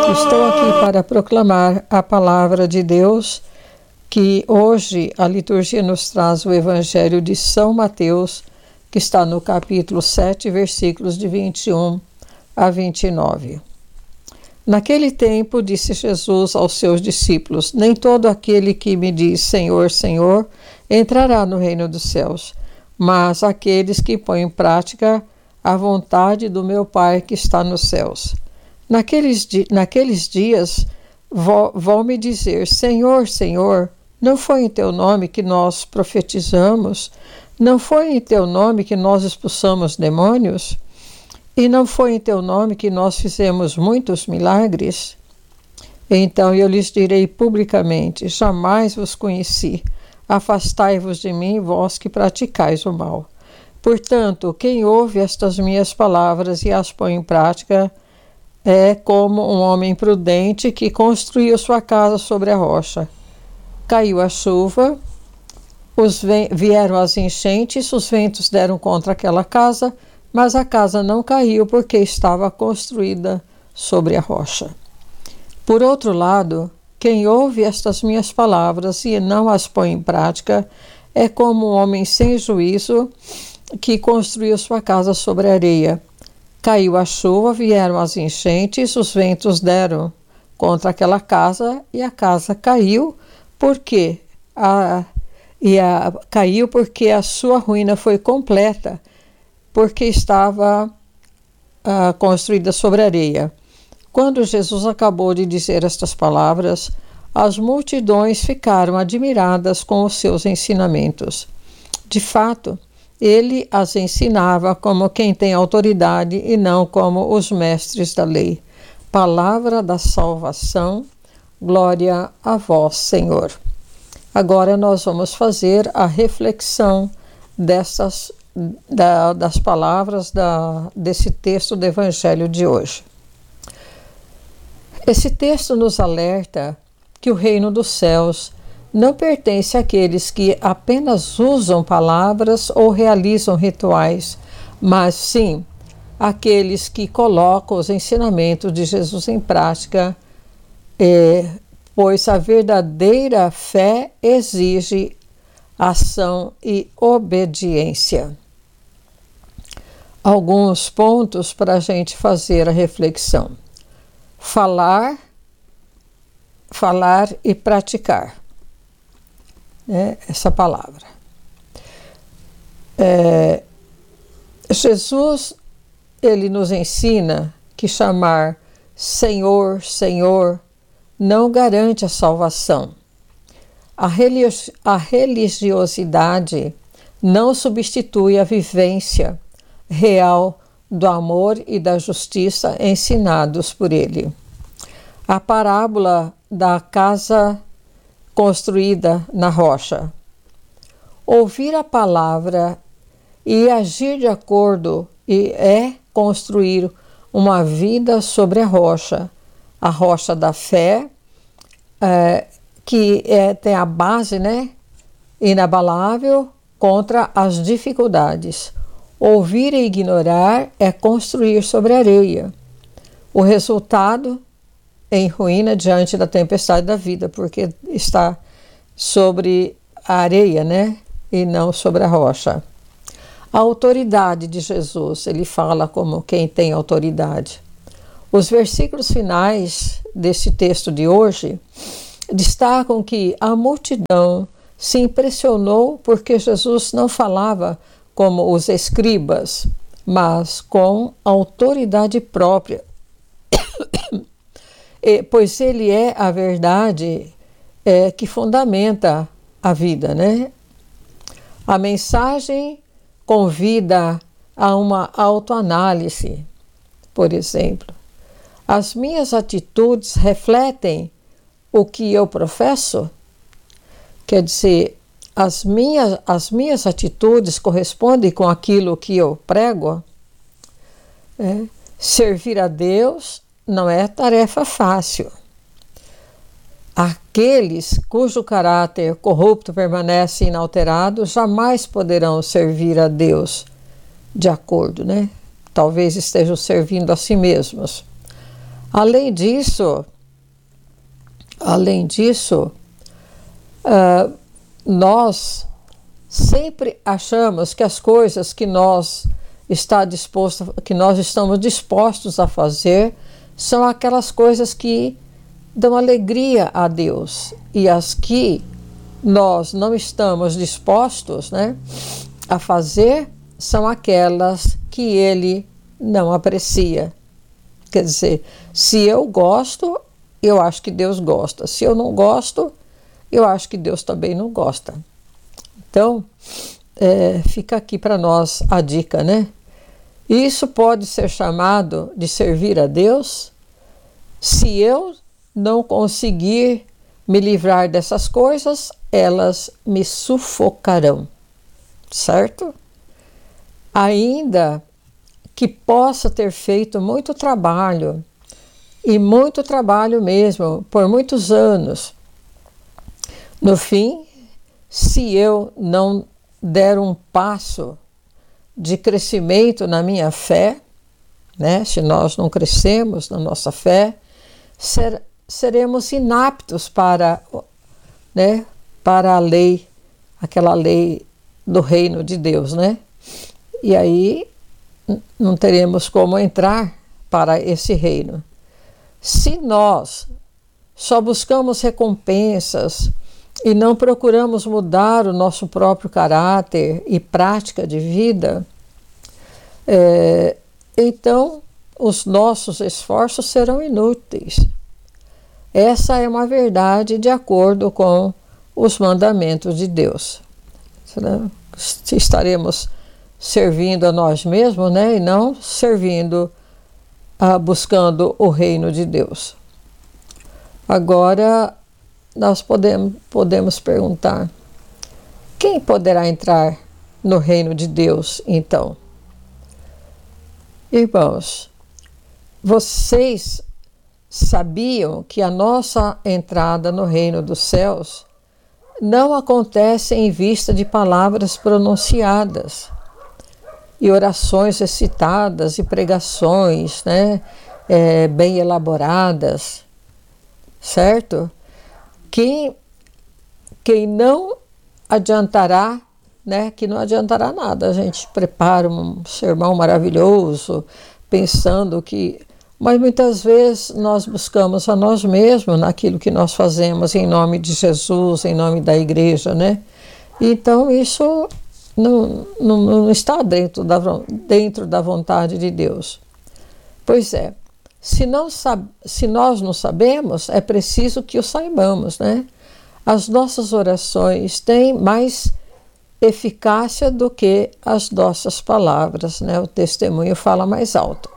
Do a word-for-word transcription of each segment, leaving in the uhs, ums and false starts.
Estou aqui para proclamar a palavra de Deus, que hoje a liturgia nos traz o Evangelho de São Mateus, que está no capítulo sete, versículos de vinte e um a vinte e nove. Naquele tempo disse Jesus aos seus discípulos: nem todo aquele que me diz Senhor, Senhor, entrará no reino dos céus, mas aqueles que põem em prática a vontade do meu Pai que está nos céus. Naqueles, di- naqueles dias vão, vão me dizer: Senhor, Senhor, não foi em teu nome que nós profetizamos? Não foi em teu nome que nós expulsamos demônios? E não foi em teu nome que nós fizemos muitos milagres? Então eu lhes direi publicamente: jamais vos conheci. Afastai-vos de mim, vós que praticais o mal. Portanto, quem ouve estas minhas palavras e as põe em prática é como um homem prudente que construiu sua casa sobre a rocha. Caiu a chuva, os ven- vieram as enchentes, os ventos deram contra aquela casa, mas a casa não caiu porque estava construída sobre a rocha. Por outro lado, quem ouve estas minhas palavras e não as põe em prática é como um homem sem juízo que construiu sua casa sobre a areia. Caiu a chuva, vieram as enchentes, os ventos deram contra aquela casa e a casa caiu porque a, e a, caiu porque a sua ruína foi completa, porque estava a, construída sobre areia. Quando Jesus acabou de dizer estas palavras, as multidões ficaram admiradas com os seus ensinamentos. De fato, ele as ensinava como quem tem autoridade e não como os mestres da lei. Palavra da salvação, glória a vós, Senhor. Agora nós vamos fazer a reflexão dessas, da, das palavras da, desse texto do Evangelho de hoje. Esse texto nos alerta que o reino dos céus não pertence àqueles que apenas usam palavras ou realizam rituais, mas sim àqueles que colocam os ensinamentos de Jesus em prática, é, pois a verdadeira fé exige ação e obediência. Alguns pontos para a gente fazer a reflexão. Falar, falar e praticar. É, essa palavra. É, Jesus, ele nos ensina que chamar Senhor, Senhor não garante a salvação. A, religi- a religiosidade não substitui a vivência real do amor e da justiça ensinados por ele. A parábola da casa construída na rocha. Ouvir a palavra e agir de acordo e é construir uma vida sobre a rocha, a rocha da fé, é, que é, tem a base, né, inabalável contra as dificuldades. Ouvir e ignorar é construir sobre a areia. O resultado em ruína diante da tempestade da vida, porque está sobre a areia, né? E não sobre a rocha. A autoridade de Jesus, ele fala como quem tem autoridade. Os versículos finais desse texto de hoje destacam que a multidão se impressionou porque Jesus não falava como os escribas, mas com autoridade própria. Pois ele é a verdade é, que fundamenta a vida, né? A mensagem convida a uma autoanálise, por exemplo. As minhas atitudes refletem o que eu professo? Quer dizer, as minhas, as minhas atitudes correspondem com aquilo que eu prego? É. Servir a Deus não é tarefa fácil. Aqueles cujo caráter corrupto permanece inalterado jamais poderão servir a Deus de acordo, né? Talvez estejam servindo a si mesmos. Além disso, além disso, uh, nós sempre achamos que as coisas que nós está disposto, que nós estamos dispostos a fazer são aquelas coisas que dão alegria a Deus, e as que nós não estamos dispostos, né, a fazer são aquelas que Ele não aprecia. Quer dizer, se eu gosto, eu acho que Deus gosta. Se eu não gosto, eu acho que Deus também não gosta. Então, é, fica aqui para nós a dica, né? Isso pode ser chamado de servir a Deus se eu não conseguir me livrar dessas coisas, elas me sufocarão, certo? Ainda que possa ter feito muito trabalho, e muito trabalho mesmo, por muitos anos, no fim, se eu não der um passo de crescimento na minha fé, né? Se nós não crescemos na nossa fé, ser, seremos inaptos para, né? para a lei, aquela lei do reino de Deus, né? E aí não teremos como entrar para esse reino. Se nós só buscamos recompensas e não procuramos mudar o nosso próprio caráter e prática de vida, é, então os nossos esforços serão inúteis. Essa é uma verdade de acordo com os mandamentos de Deus. Estaremos servindo a nós mesmos, né, e não servindo, a, buscando o reino de Deus. Agora, nós podemos, podemos perguntar, quem poderá entrar no reino de Deus, então? Irmãos, vocês sabiam que a nossa entrada no reino dos céus não acontece em vista de palavras pronunciadas e orações recitadas e pregações, né, é, bem elaboradas, certo? Quem, quem não adiantará, né, que não adiantará nada. A gente prepara um sermão maravilhoso, pensando que... Mas muitas vezes nós buscamos a nós mesmos naquilo que nós fazemos em nome de Jesus, em nome da igreja, né? Então isso não, não, não está dentro da, dentro da vontade de Deus. Pois é, se, não, se nós não sabemos, é preciso que o saibamos, né? As nossas orações têm mais eficácia do que as nossas palavras, né? O testemunho fala mais alto.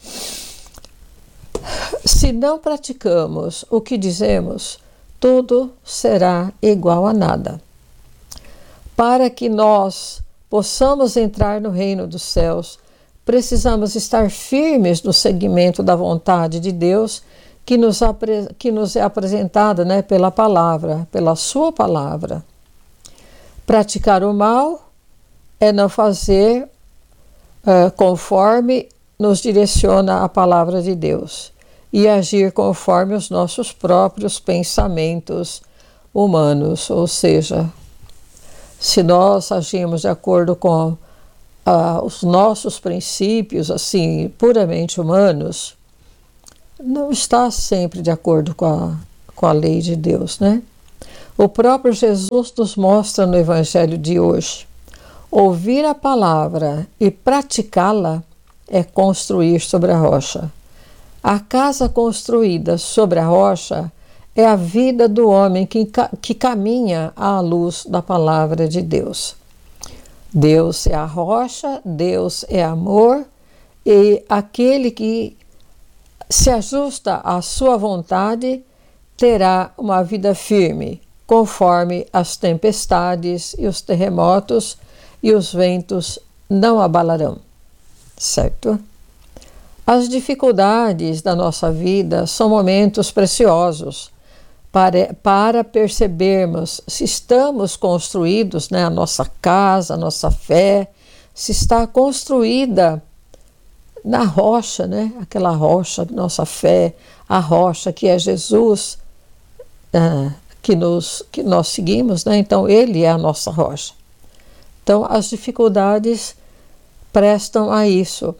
Se não praticamos o que dizemos, tudo será igual a nada. Para que nós possamos entrar no reino dos céus, precisamos estar firmes no seguimento da vontade de Deus, que nos, que nos é apresentada, né, pela palavra, pela sua palavra. Praticar o mal é não fazer uh, conforme nos direciona a palavra de Deus e agir conforme os nossos próprios pensamentos humanos, ou seja, se nós agimos de acordo com uh, os nossos princípios, assim, puramente humanos, não está sempre de acordo com a, com a lei de Deus, né? O próprio Jesus nos mostra no Evangelho de hoje: ouvir a palavra e praticá-la é construir sobre a rocha. A casa construída sobre a rocha é a vida do homem que, que caminha à luz da palavra de Deus. Deus é a rocha, Deus é amor, e aquele que se ajusta à sua vontade terá uma vida firme, conforme as tempestades e os terremotos e os ventos não abalarão. Certo? As dificuldades da nossa vida são momentos preciosos para, para percebermos se estamos construídos, né, a nossa casa, a nossa fé, se está construída na rocha, né? Aquela rocha, nossa fé, a rocha que é Jesus, ah, que, nos, que nós seguimos, né? Então Ele é a nossa rocha. Então as dificuldades prestam a isso.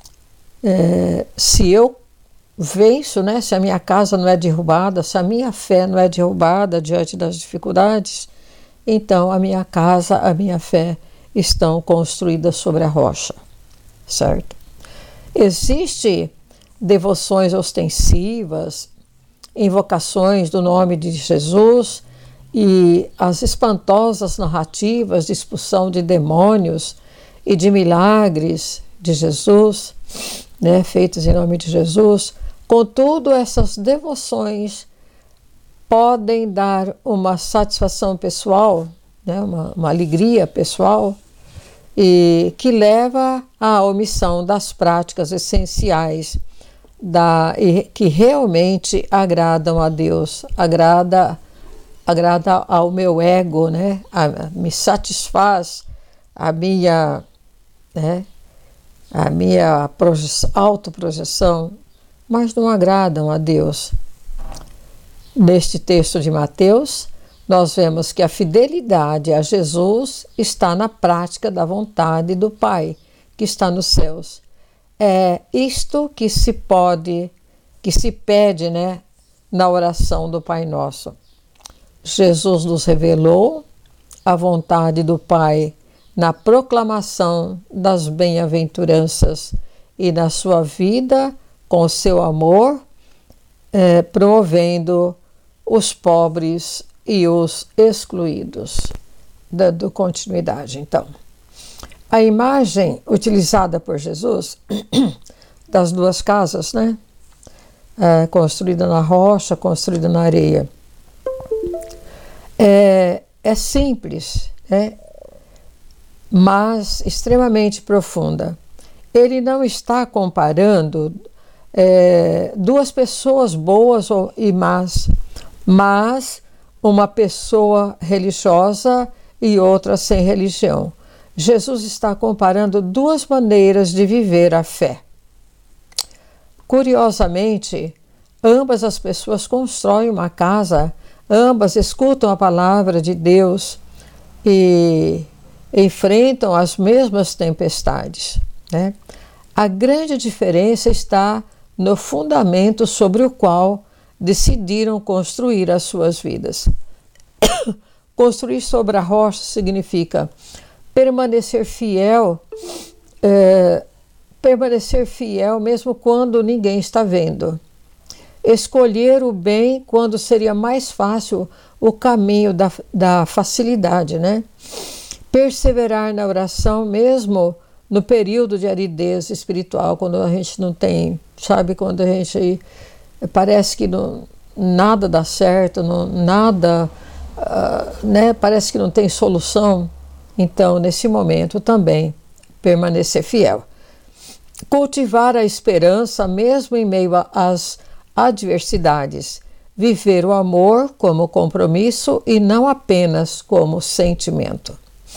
É, se eu venço, né? Se a minha casa não é derrubada, se a minha fé não é derrubada diante das dificuldades, então a minha casa, a minha fé estão construídas sobre a rocha, certo? Existem devoções ostensivas, invocações do nome de Jesus e as espantosas narrativas de expulsão de demônios e de milagres de Jesus, né, feitos em nome de Jesus. Contudo, essas devoções podem dar uma satisfação pessoal, né, uma, uma alegria pessoal, e que leva à omissão das práticas essenciais da, e, que realmente agradam a Deus, agrada, agrada ao meu ego, né, a, me satisfaz a minha, né, a minha autoprojeção, mas não agradam a Deus. Neste texto de Mateus, nós vemos que a fidelidade a Jesus está na prática da vontade do Pai, que está nos céus. É isto que se pode, que se pede, né, na oração do Pai Nosso. Jesus nos revelou a vontade do Pai na proclamação das bem-aventuranças e na sua vida, com o seu amor, eh, promovendo os pobres e os excluídos. Dando continuidade, então. A imagem utilizada por Jesus das duas casas, né? É, construída na rocha, construída na areia, é, é simples, né? Mas extremamente profunda. Ele não está comparando é, duas pessoas boas e más, mas uma pessoa religiosa e outra sem religião. Jesus está comparando duas maneiras de viver a fé. Curiosamente, ambas as pessoas constroem uma casa, ambas escutam a palavra de Deus e enfrentam as mesmas tempestades, né? A grande diferença está no fundamento sobre o qual decidiram construir as suas vidas. Construir sobre a rocha significa permanecer fiel, é, permanecer fiel mesmo quando ninguém está vendo. Escolher o bem quando seria mais fácil o caminho da, da facilidade, né? Perseverar na oração mesmo no período de aridez espiritual, quando a gente não tem, sabe, quando a gente parece que não, nada dá certo, não, nada, uh, né, parece que não tem solução. Então, nesse momento também, permanecer fiel. Cultivar a esperança mesmo em meio às adversidades. Viver o amor como compromisso e não apenas como sentimento.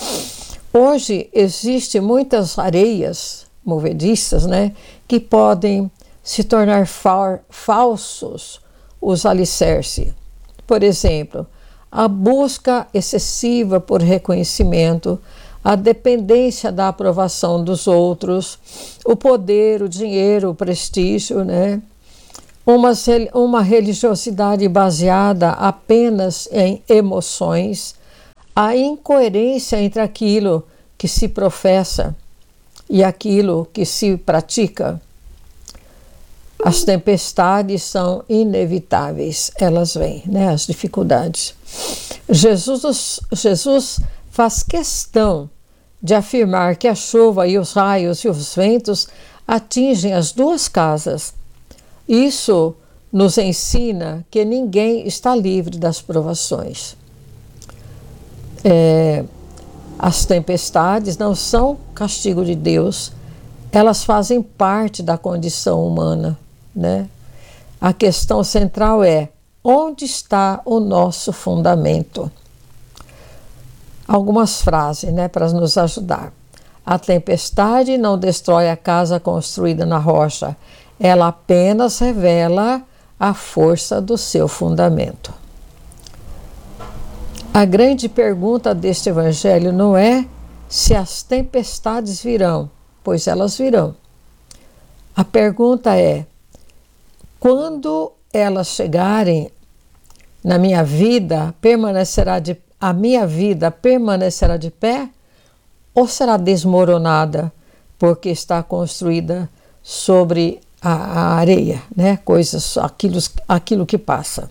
Hoje existem muitas areias movediças, né, que podem se tornar fa falsos os alicerces. Por exemplo, a busca excessiva por reconhecimento, a dependência da aprovação dos outros, o poder, o dinheiro, o prestígio, né? Uma, uma religiosidade baseada apenas em emoções, a incoerência entre aquilo que se professa e aquilo que se pratica. As tempestades são inevitáveis, elas vêm, né? As dificuldades. Jesus, Jesus faz questão de afirmar que a chuva e os raios e os ventos atingem as duas casas. Isso nos ensina que ninguém está livre das provações. É, as tempestades não são castigo de Deus, elas fazem parte da condição humana, né? A questão central é: onde está o nosso fundamento? Algumas frases, né, para nos ajudar. A tempestade não destrói a casa construída na rocha, ela apenas revela a força do seu fundamento. A grande pergunta deste evangelho não é se as tempestades virão, pois elas virão. A pergunta é: quando elas chegarem na minha vida, permanecerá de, a minha vida permanecerá de pé ou será desmoronada porque está construída sobre a, a areia, né? Coisas, aquilo, aquilo que passa.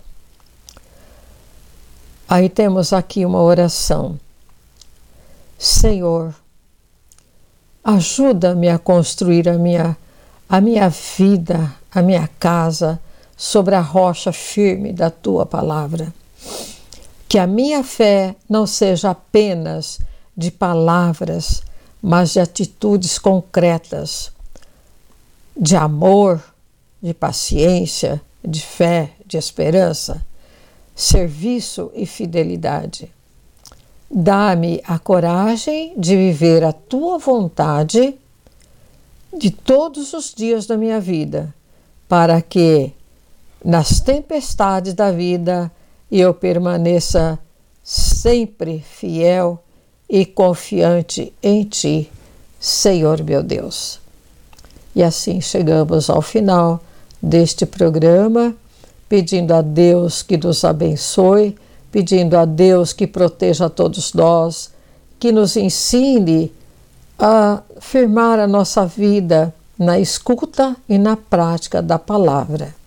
Aí temos aqui uma oração. Senhor, ajuda-me a construir a minha, a minha vida, a minha casa sobre a rocha firme da Tua palavra. Que a minha fé não seja apenas de palavras, mas de atitudes concretas, de amor, de paciência, de fé, de esperança, serviço e fidelidade. Dá-me a coragem de viver a Tua vontade de todos os dias da minha vida, para que nas tempestades da vida eu permaneça sempre fiel e confiante em Ti, Senhor meu Deus. E assim chegamos ao final deste programa, pedindo a Deus que nos abençoe, pedindo a Deus que proteja todos nós, que nos ensine a firmar a nossa vida na escuta e na prática da palavra.